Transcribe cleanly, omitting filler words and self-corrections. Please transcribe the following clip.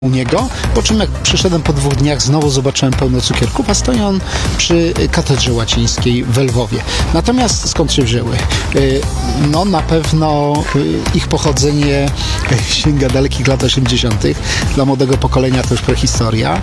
u niego, po czym jak przyszedłem po 2 dniach, znowu zobaczyłem pełno cukierków, a stoi on przy katedrze łacińskiej w Lwowie. Natomiast skąd się wzięły? No na pewno ich pochodzenie sięga dalekich lat 80. Dla młodego pokolenia to już prehistoria.